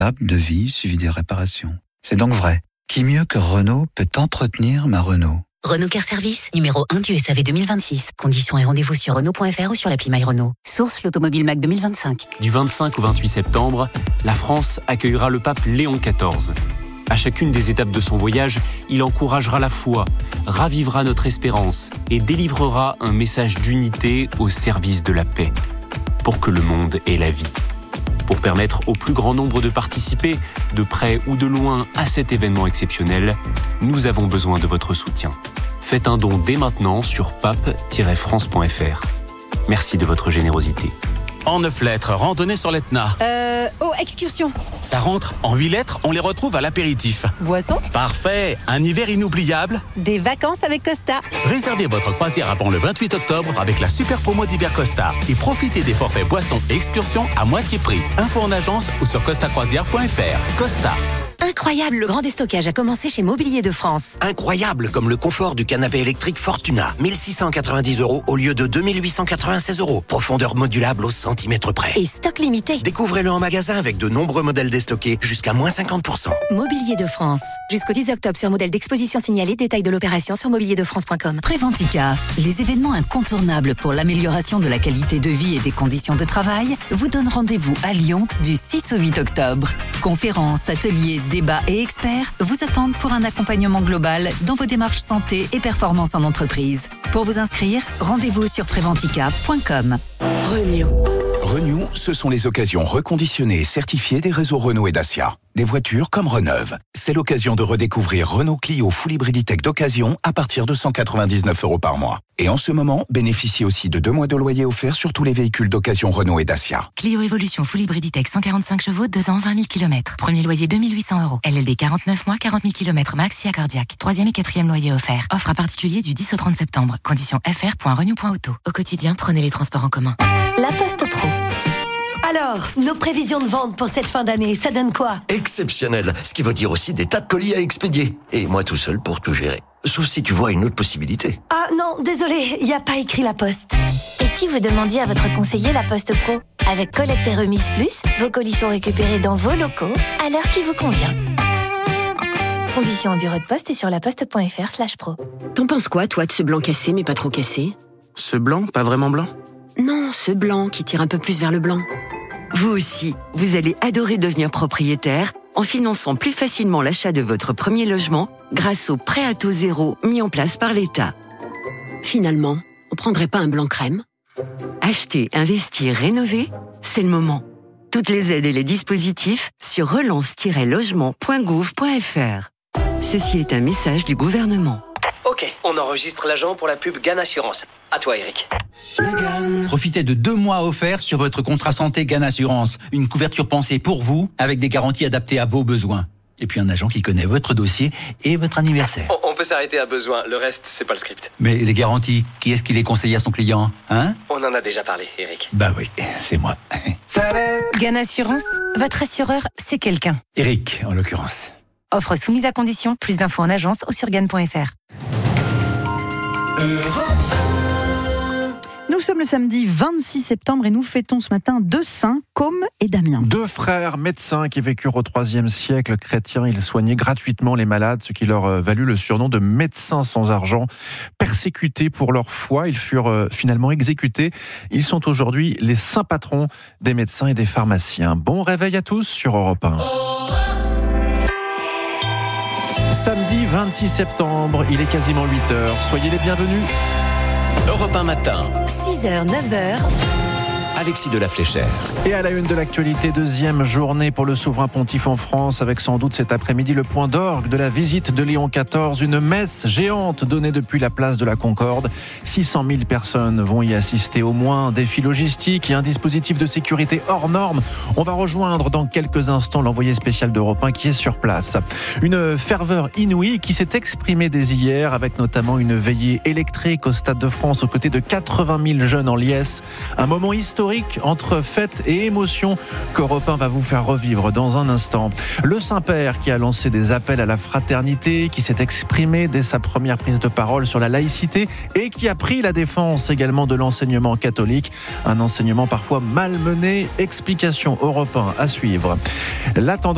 devis suivi des réparations. C'est donc vrai. Qui mieux que Renault peut entretenir ma Renault ? Renault Car Service, numéro 1 du SAV 2026. Conditions et rendez-vous sur Renault.fr ou sur l'appli My Renault. Source l'Automobile Mac 2025. Du 25 au 28 septembre, la France accueillera le pape Léon XIV. À chacune des étapes de son voyage, il encouragera la foi, ravivera notre espérance et délivrera un message d'unité au service de la paix, pour que le monde ait la vie. Pour permettre au plus grand nombre de participer, de près ou de loin, à cet événement exceptionnel, nous avons besoin de votre soutien. Faites un don dès maintenant sur pape-france.fr. Merci de votre générosité. En 9 lettres, randonnée sur l'Etna. Excursion. Ça rentre. En 8 lettres, on les retrouve à l'apéritif. Boisson. Parfait. Un hiver inoubliable. Des vacances avec Costa. Réservez votre croisière avant le 28 octobre avec la super promo d'hiver Costa et profitez des forfaits boissons et excursions à moitié prix. Info en agence ou sur costacroisière.fr. Costa. Incroyable, le grand déstockage a commencé chez Mobilier de France. Incroyable, comme le confort du canapé électrique Fortuna. 1690 € au lieu de 2896 €. Profondeur modulable au centimètre près. Et stock limité. Découvrez-le en magasin avec de nombreux modèles déstockés jusqu'à moins 50%. Mobilier de France. Jusqu'au 10 octobre sur modèle d'exposition signalé. Détail de l'opération sur mobilierdefrance.com. Préventica, les événements incontournables pour l'amélioration de la qualité de vie et des conditions de travail, vous donnent rendez-vous à Lyon du 6 au 8 octobre. Conférences, ateliers, débats et experts vous attendent pour un accompagnement global dans vos démarches santé et performance en entreprise. Pour vous inscrire, rendez-vous sur preventica.com. Renew, ce sont les occasions reconditionnées et certifiées des réseaux Renault et Dacia. Des voitures comme Reneuve. C'est l'occasion de redécouvrir Renault Clio Full Hybriditech d'occasion à partir de 199 € par mois. Et en ce moment, bénéficiez aussi de 2 mois de loyer offert sur tous les véhicules d'occasion Renault et Dacia. Clio Evolution Full Hybriditech 145 chevaux, 2 ans, 20 000 km. Premier loyer 2 800 €. LLD 49 mois, 40 000 km max, si cardiaque. 3e et 4e loyer offert. Offre à particulier du 10 au 30 septembre. Conditions fr.renew.auto. Au quotidien, prenez les transports en commun. La Poste Pro. Alors, nos prévisions de vente pour cette fin d'année, ça donne quoi ? Exceptionnel, ce qui veut dire aussi des tas de colis à expédier. Et moi tout seul pour tout gérer. Sauf si tu vois une autre possibilité. Ah non, désolé, il n'y a pas écrit La Poste. Et si vous demandiez à votre conseiller La Poste Pro ? Avec collecte et remise plus, vos colis sont récupérés dans vos locaux, à l'heure qui vous convient. Conditions au bureau de poste et sur laposte.fr/pro. T'en penses quoi, toi, de ce blanc cassé, mais pas trop cassé ? Ce blanc, pas vraiment blanc ? Non, ce blanc qui tire un peu plus vers le blanc. Vous aussi, vous allez adorer devenir propriétaire en finançant plus facilement l'achat de votre premier logement grâce au prêt à taux zéro mis en place par l'État. Finalement, on prendrait pas un blanc crème ? Acheter, investir, rénover, c'est le moment. Toutes les aides et les dispositifs sur relance-logement.gouv.fr. Ceci est un message du gouvernement. Ok, on enregistre l'agent pour la pub GAN Assurance. À toi, Eric. Profitez de 2 mois offerts sur votre contrat santé GAN Assurance. Une couverture pensée pour vous, avec des garanties adaptées à vos besoins. Et puis un agent qui connaît votre dossier et votre anniversaire. On peut s'arrêter à besoin, le reste, c'est pas le script. Mais les garanties, qui est-ce qui les conseille à son client, hein ? On en a déjà parlé, Eric. Bah oui, c'est moi. GAN Assurance, votre assureur, c'est quelqu'un. Eric, en l'occurrence. Offre soumise à condition, plus d'infos en agence ou sur GAN.fr. Nous sommes le samedi 26 septembre et nous fêtons ce matin 2 saints, Côme et Damien. 2 frères médecins qui vécurent au IIIe siècle chrétien. Ils soignaient gratuitement les malades, ce qui leur valut le surnom de médecins sans argent. Persécutés pour leur foi, ils furent finalement exécutés. Ils sont aujourd'hui les saints patrons des médecins et des pharmaciens. Bon réveil à tous sur Europe 1. Samedi 26 septembre, il est quasiment 8h. Soyez les bienvenus. Europe 1 matin. 6h, 9h. Alexis de la Fléchère. Et à la une de l'actualité, 2e journée pour le souverain pontife en France, avec sans doute cet après-midi le point d'orgue de la visite de Léon XIV, une messe géante donnée depuis la place de la Concorde. 600 000 personnes vont y assister, au moins un défi logistique et un dispositif de sécurité hors norme. On va rejoindre dans quelques instants l'envoyé spécial d'Europe 1 qui est sur place. Une ferveur inouïe qui s'est exprimée dès hier, avec notamment une veillée électrique au Stade de France aux côtés de 80 000 jeunes en liesse. Un moment historique entre fête et émotion qu'Europe 1 va vous faire revivre dans un instant. Le Saint-Père qui a lancé des appels à la fraternité, qui s'est exprimé dès sa première prise de parole sur la laïcité et qui a pris la défense également de l'enseignement catholique, un enseignement parfois malmené. Explication Europe 1 à suivre. La tendance